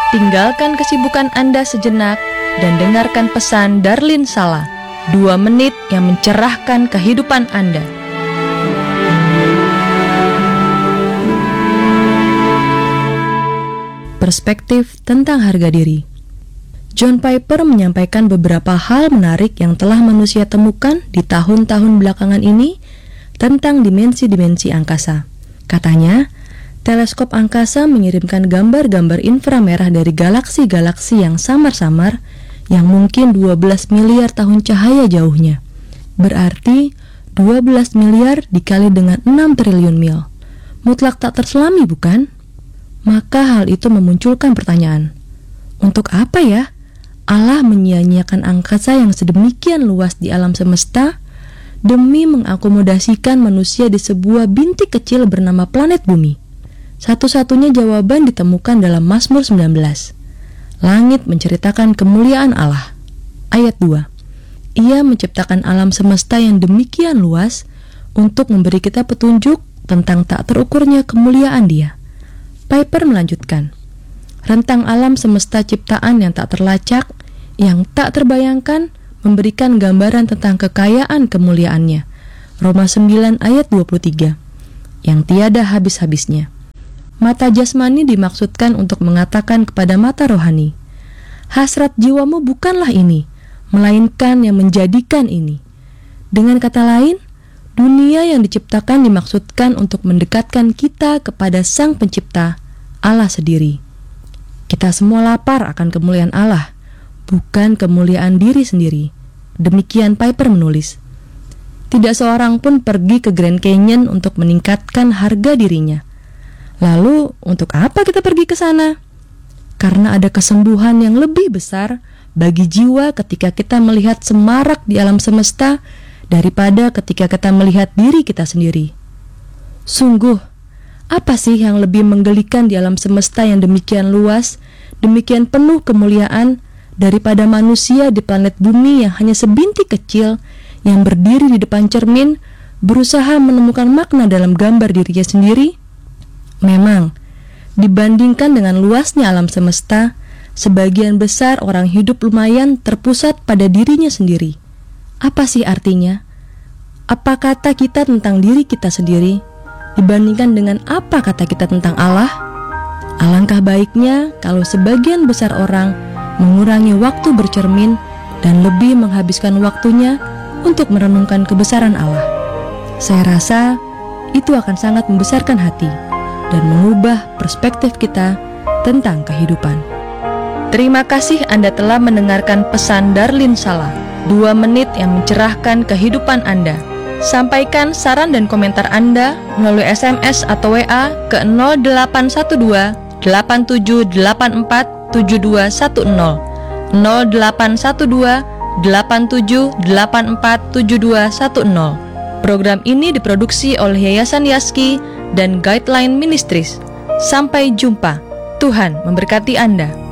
Tinggalkan kesibukan Anda sejenak dan dengarkan pesan Darlin Sala, 2 menit yang mencerahkan kehidupan Anda. Perspektif tentang harga diri. John Piper menyampaikan beberapa hal menarik yang telah manusia temukan di tahun-tahun belakangan ini tentang dimensi-dimensi angkasa. Katanya, teleskop angkasa mengirimkan gambar-gambar inframerah dari galaksi-galaksi yang samar-samar yang mungkin 12 miliar tahun cahaya jauhnya. Berarti 12 miliar dikali dengan 6 triliun mil. Mutlak tak terselami, bukan? Maka hal itu memunculkan pertanyaan. Untuk apa ya Allah menyia-nyiakan angkasa yang sedemikian luas di alam semesta demi mengakomodasikan manusia di sebuah bintik kecil bernama planet bumi? Satu-satunya jawaban ditemukan dalam Mazmur 19. Langit menceritakan kemuliaan Allah. Ayat 2. Ia menciptakan alam semesta yang demikian luas untuk memberi kita petunjuk tentang tak terukurnya kemuliaan Dia. Piper melanjutkan, rentang alam semesta ciptaan yang tak terlacak, yang tak terbayangkan, memberikan gambaran tentang kekayaan kemuliaannya. Roma 9 ayat 23. Yang tiada habis-habisnya. Mata jasmani dimaksudkan untuk mengatakan kepada mata rohani, hasrat jiwamu bukanlah ini, melainkan yang menjadikan ini. Dengan kata lain, dunia yang diciptakan dimaksudkan untuk mendekatkan kita kepada Sang Pencipta, Allah sendiri. Kita semua lapar akan kemuliaan Allah, bukan kemuliaan diri sendiri. Demikian Piper menulis. Tidak seorang pun pergi ke Grand Canyon untuk meningkatkan harga dirinya. Lalu, untuk apa kita pergi ke sana? Karena ada kesembuhan yang lebih besar bagi jiwa ketika kita melihat semarak di alam semesta daripada ketika kita melihat diri kita sendiri. Sungguh, apa sih yang lebih menggelikan di alam semesta yang demikian luas, demikian penuh kemuliaan daripada manusia di planet bumi yang hanya sebintik kecil yang berdiri di depan cermin berusaha menemukan makna dalam gambar dirinya sendiri? Memang, dibandingkan dengan luasnya alam semesta, sebagian besar orang hidup lumayan terpusat pada dirinya sendiri. Apa sih artinya? Apa kata kita tentang diri kita sendiri dibandingkan dengan apa kata kita tentang Allah? Alangkah baiknya kalau sebagian besar orang mengurangi waktu bercermin dan lebih menghabiskan waktunya untuk merenungkan kebesaran Allah. Saya rasa itu akan sangat membesarkan hati dan mengubah perspektif kita tentang kehidupan. Terima kasih Anda telah mendengarkan pesan Darlin Sala, 2 menit yang mencerahkan kehidupan Anda. Sampaikan saran dan komentar Anda melalui SMS atau WA ke 0812 8784 7210 0812 8784 7210. Program ini diproduksi oleh Yayasan Yaski dan Guideline Ministries. Sampai jumpa. Tuhan memberkati Anda.